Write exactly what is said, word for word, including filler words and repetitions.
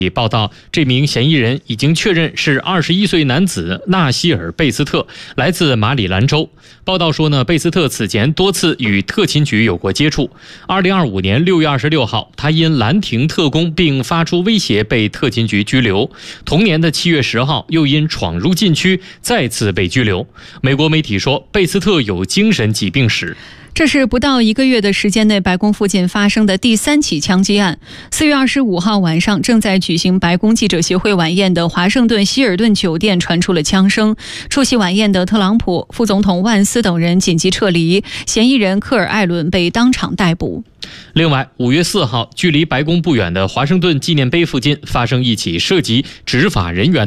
报道，这名嫌疑人已经确认是二十一岁男子纳西尔·贝斯特，来自马里兰州。报道说呢，贝斯特此前多次与特勤局有过接触。二零二五年六月二十六号，他因拦停特工并发出威胁被特勤局拘留。同年的七月十号，又因闯入禁区再次被拘留。美国媒体说，贝斯特有精神疾病史。 这是不到一个月的时间内白宫附近发生的第三起枪击案。四月二十五号晚上，正在举行白宫记者协会晚宴的华盛顿希尔顿酒店传出了枪声。出席晚宴的特朗普、副总统万斯等人紧急撤离，嫌疑人科尔艾伦被当场逮捕。 另外，五月四号，距离白宫不远的华盛顿纪念碑附近发生一起涉及执法人员